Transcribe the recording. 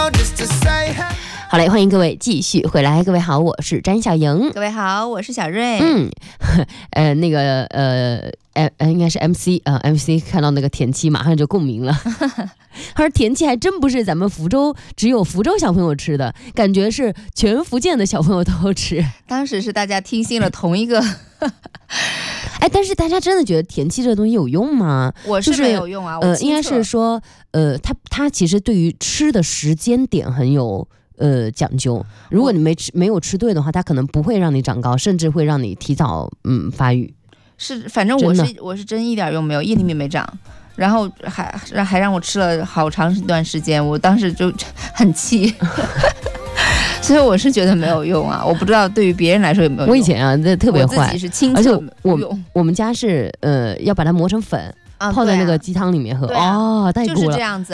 好嘞，欢迎各位继续回来。各位好，我是詹小莹。 各位好，我是小瑞。 应该是 MC 看到那个田七马上就共鸣了。他说田七还真不是咱们福州只有福州小朋友吃的，感觉是全福建的小朋友都吃。 当时是大家听信了同一个但是大家真的觉得田七这个东西有用吗？ 我是没有用啊。 应该是说它其实对于吃的时间点很有讲究。如果你没有吃对的话，它可能不会让你长高，甚至会让你提早发育。 是，反正我是真一点用没有，1厘米没长，然后还让我吃了好长一段时间，我当时就很气。所以我是觉得没有用啊，我不知道对于别人来说有没有用。 我以前啊，这特别坏， 我自己是清澈， 而且我们家是要把它磨成粉，泡在那个鸡汤里面喝。 对啊， 太苦了， 就是这样子。